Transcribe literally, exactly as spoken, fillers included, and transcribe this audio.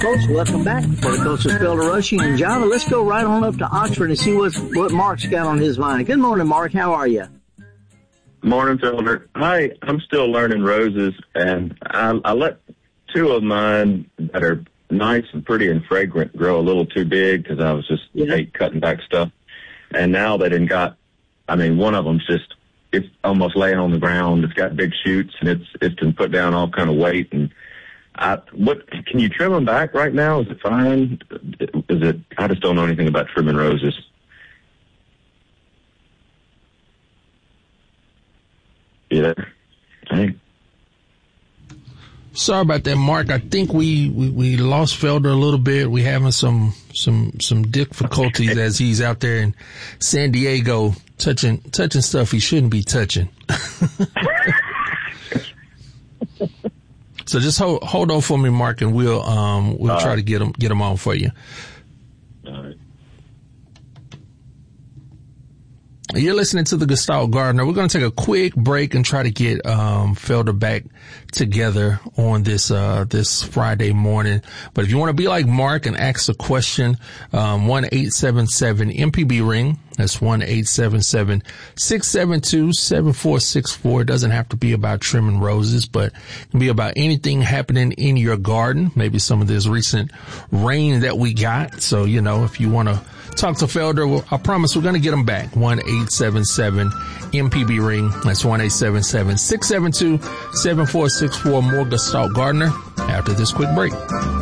Folks, welcome back. Horticulturist Felder Roshi and Java. Let's go right on up to Oxford and see what what Mark's got on his mind. Good morning, Mark. How are you? Morning, Felder. Hi, I'm still learning roses, and I, I let two of mine that are nice and pretty and fragrant grow a little too big because I was just Yeah. hate cutting back stuff. And now they didn't got, I mean, one of them's just, it's almost laying on the ground. It's got big shoots, and it's it's been put down all kind of weight. And I, what can you trim them back right now? Is it fine? Is it? I just don't know anything about trimming roses. Yeah. Hey. Sorry about that, Mark. I think we, we, we lost Felder a little bit. We're having some some some difficulties as he's out there in San Diego touching touching stuff he shouldn't be touching. So just hold hold on for me, Mark, and we'll um we'll All try right. to get him get him on for you. All right. You're listening to the Gestalt Gardener. We're going to take a quick break and try to get um Felder back together on this uh this Friday morning. But if you want to be like Mark and ask a question, um one eight seven seven M P B ring. That's one eight seven seven six seven two seven four six four. It doesn't have to be about trimming roses, but it can be about anything happening in your garden. Maybe some of this recent rain that we got. So, you know, if you want to talk to Felder, well, I promise we're going to get him back. one eight seven seven M P B ring. That's one eight seven seven six seven two seven four six four. More Gestalt Gardener after this quick break.